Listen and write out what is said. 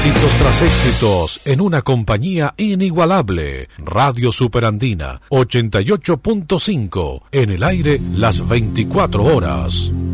Éxitos tras éxitos en una compañía inigualable. Radio Superandina 88.5 en el aire las 24 horas.